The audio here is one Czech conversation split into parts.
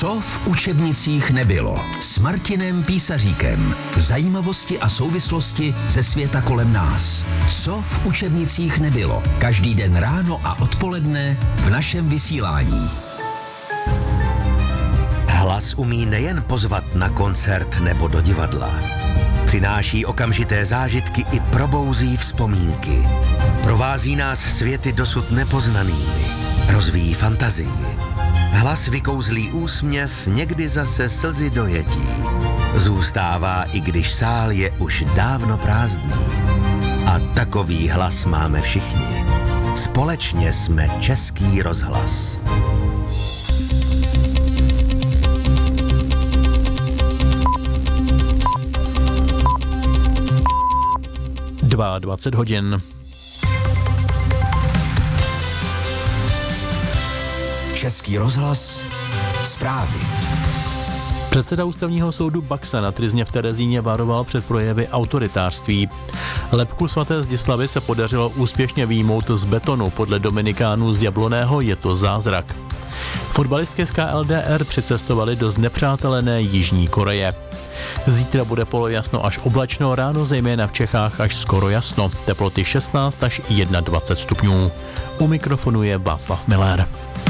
Co v učebnicích nebylo? S Martinem Písaříkem. Zajímavosti a souvislosti ze světa kolem nás. Co v učebnicích nebylo? Každý den ráno a odpoledne v našem vysílání. Hlas umí nejen pozvat na koncert nebo do divadla. Přináší okamžité zážitky i probouzí vzpomínky. Provází nás světy dosud nepoznanými. Rozvíjí fantazii. Hlas vykouzlí úsměv, někdy zase slzy dojetí. Zůstává, i když sál je už dávno prázdný. A takový hlas máme všichni. Společně jsme Český rozhlas. Dva 20 hodin. Český rozhlas, zprávy. Předseda ústavního soudu Baxa na Tryzně v Terezíně varoval před projevy autoritářství. Lebku svaté Zdislavy se podařilo úspěšně vyjmout z betonu. Podle dominikánů z Jabloného je to zázrak. Fotbalistky z KLDR přicestovali do znepřátelené Jižní Koreje. Zítra bude polojasno až oblačno, ráno zejména v Čechách až skoro jasno. Teploty 16 až 21 stupňů. U mikrofonu je Václav Miller.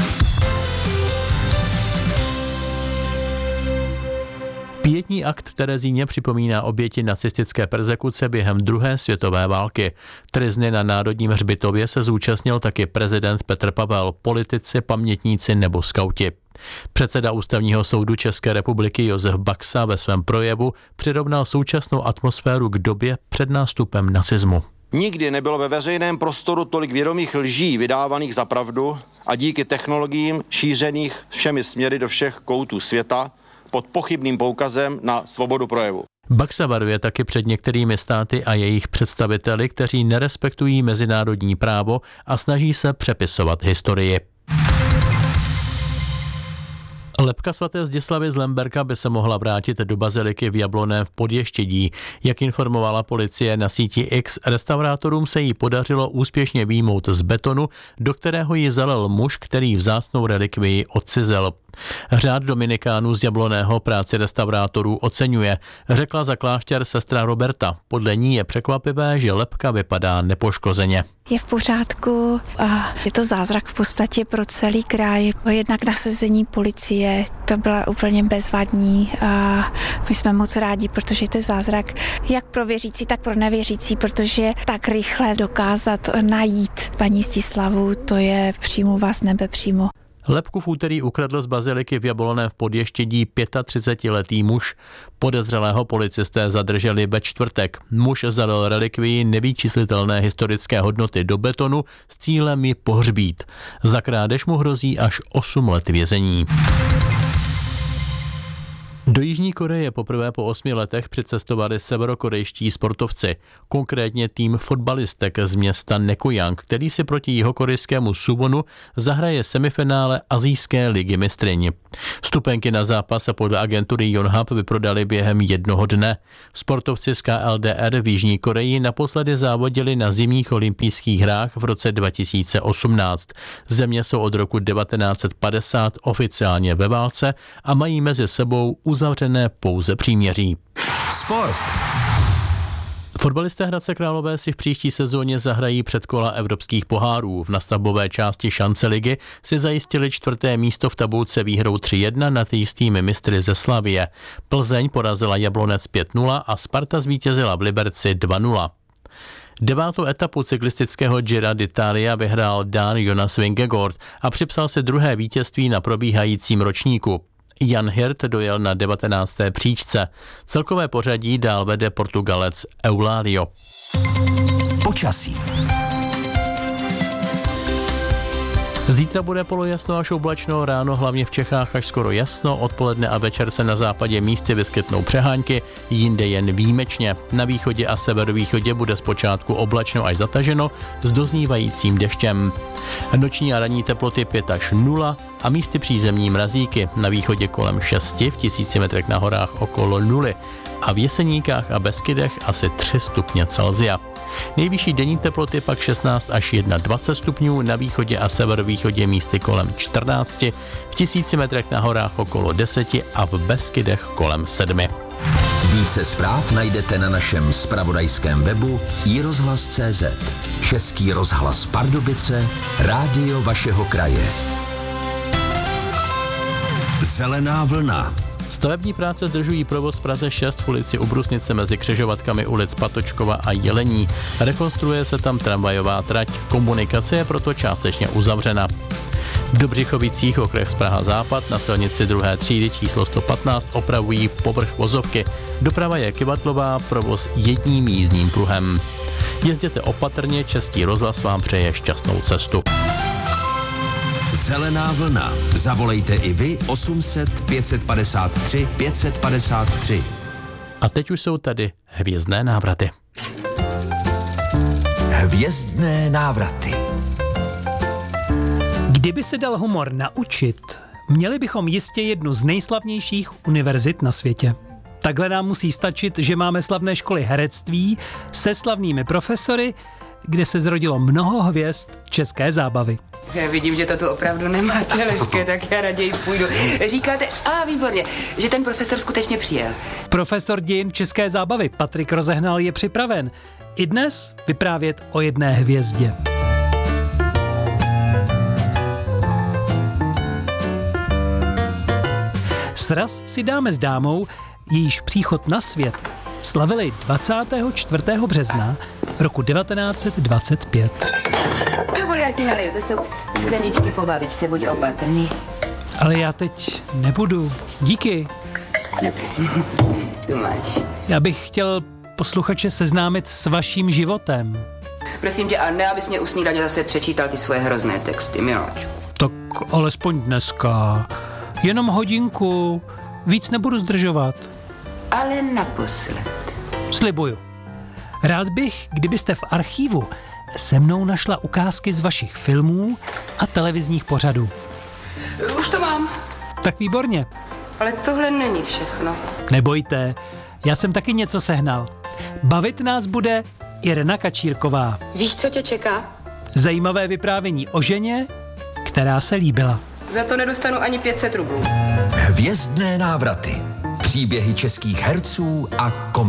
Pietní akt v Terezíně připomíná oběti nacistické perzekuce během druhé světové války. Tryzny na Národním hřbitově se zúčastnil taky prezident Petr Pavel, politici, pamětníci nebo skauti. Předseda Ústavního soudu České republiky Josef Baxa ve svém projevu přirovnal současnou atmosféru k době před nástupem nacismu. Nikdy nebylo ve veřejném prostoru tolik vědomých lží vydávaných za pravdu a díky technologiím šířených všemi směry do všech koutů světa pod pochybným poukazem na svobodu projevu. Baxa varuje taky před některými státy a jejich představiteli, kteří nerespektují mezinárodní právo a snaží se přepisovat historii. Lebka svaté Zdislavy z Lemberka by se mohla vrátit do baziliky v Jabloném v Podještědí. Jak informovala policie na síti X, restaurátorům se jí podařilo úspěšně vyjmout z betonu, do kterého ji zalil muž, který vzácnou relikvii odcizel. Řád dominikánů z Jabloného práci restaurátorů oceňuje, řekla za klášter sestra Roberta. Podle ní je překvapivé, že lebka vypadá nepoškozeně. Je v pořádku a je to zázrak v podstatě pro celý kraj. Jednak nasazení policie, to byla úplně bezvadní a my jsme moc rádi, protože to je zázrak jak pro věřící, tak pro nevěřící, protože tak rychle dokázat najít paní Zdislavu, to je přímo z nebe přímo. Lebku v úterý ukradl z baziliky v Jabloném v Podještědí 35letý muž. Podezřelého policisté zadrželi ve čtvrtek. Muž zalil relikvii nevyčíslitelné historické hodnoty do betonu s cílem ji pohřbít. Za krádež mu hrozí až 8 let vězení. Do Jižní Koreje poprvé po 8 letech přicestovali severokorejští sportovci, konkrétně tým fotbalistek z města Nekojang, který si proti jihokorejskému Suwonu zahraje semifinále Asijské ligy mistryň. Vstupenky na zápas se podle agentury Yonhap vyprodali během jednoho dne. Sportovci z KLDR v Jižní Koreji naposledy závodili na zimních olympijských hrách v roce 2018. Země jsou od roku 1950 oficiálně ve válce a mají mezi sebou uzavřené pouze příměří. Sport. Fotbalisté Hradce Králové si v příští sezóně zahrají předkola evropských pohárů. V nastavbové části šance ligy si zajistili 4. místo v tabulce výhrou 3-1 nad jistými mistry ze Slavie. Plzeň porazila Jablonec 5-0 a Sparta zvítězila v Liberci 2-0. 9. etapu cyklistického Gira d'Italia vyhrál Dán Jonas Vingegaard a připsal si druhé vítězství na probíhajícím ročníku. Jan Hirt dojel na 19. příčce. Celkové pořadí dál vede Portugalec Eulario. Počasí. Zítra bude polojasno až oblačno, ráno hlavně v Čechách až skoro jasno, odpoledne a večer se na západě místy vyskytnou přehánky, jinde jen výjimečně. Na východě a severovýchodě bude zpočátku oblačno až zataženo s doznívajícím deštěm. Noční a ranní teploty 5 až 0 a místy přízemní mrazíky, na východě kolem 6, v 1000 metrech na horách okolo 0 a v Jeseníkách a Beskydech asi 3 stupně Celsia. Nejvyšší denní teploty pak 16 až 21 stupňů, na východě a severovýchodě místy kolem 14, v 1000 metrech na horách okolo 10 a v Beskydech kolem 7. Více zpráv najdete na našem zpravodajském webu iRozhlas.cz. Český rozhlas Pardubice, rádio vašeho kraje. Zelená vlna. Stavební práce zdržují provoz v Praze 6 v ulici u Brusnice mezi křižovatkami ulic Patočkova a Jelení. Rekonstruuje se tam tramvajová trať, komunikace je proto částečně uzavřena. V Dobřichovicích, okres Praha Západ, na silnici 2. třídy číslo 115 opravují povrch vozovky. Doprava je kyvatlová, provoz jedním jízdním pruhem. Jezděte opatrně, Český rozhlas vám přeje šťastnou cestu. Zelená vlna. Zavolejte i vy 800 553 553. A teď už jsou tady hvězdné návraty. Hvězdné návraty. Kdyby se dal humor naučit, měli bychom jistě jednu z nejslavnějších univerzit na světě. Takhle nám musí stačit, že máme slavné školy herectví se slavnými profesory, kde se zrodilo mnoho hvězd české zábavy. Já vidím, že to tu opravdu nemáte lehké, tak já raději půjdu. Říkáte, výborně, že ten profesor skutečně přijel. Profesor dějin české zábavy Patrik Rozehnal je připraven i dnes vyprávět o jedné hvězdě. Sraz si dáme s dámou, jejíž příchod na svět slavili 24. března roku 1925. Já ti naleju, to jsou skleničky po babičce, buď opatrný. Ale já teď nebudu. Díky. Tu máš. Já bych chtěl posluchače seznámit s vaším životem. Prosím tě, a ne, abys mě u snídaně zase přečítal ty svoje hrozné texty, miláčku. Tak alespoň dneska. Jenom hodinku. Víc nebudu zdržovat. Ale naposled. Slibuju. Rád bych, kdybyste v archívu se mnou našla ukázky z vašich filmů a televizních pořadů. Už to mám. Tak výborně. Ale tohle není všechno. Nebojte, já jsem taky něco sehnal. Bavit nás bude Irena Kačírková. Víš, co tě čeká? Zajímavé vyprávění o ženě, která se líbila. Za to nedostanu ani 500 rublů. Hvězdné návraty. Příběhy českých herců a